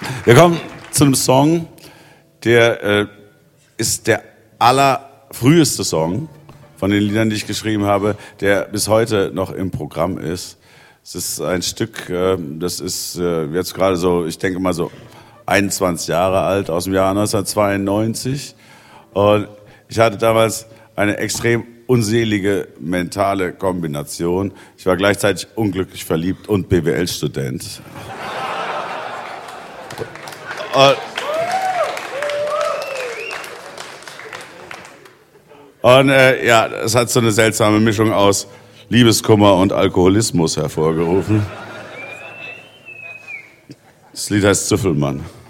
Wir kommen zu einem Song, der ist der allerfrüheste Song von den Liedern, die ich geschrieben habe, der bis heute noch im Programm ist. Es ist ein Stück, das ist jetzt gerade so, ich denke mal so 21 Jahre alt, aus dem Jahr 1992. Und ich hatte damals eine extrem unselige mentale Kombination. Ich war gleichzeitig unglücklich verliebt und BWL-Student. Und ja, es hat so eine seltsame Mischung aus Liebeskummer und Alkoholismus hervorgerufen. Das Lied heißt Züffelmann.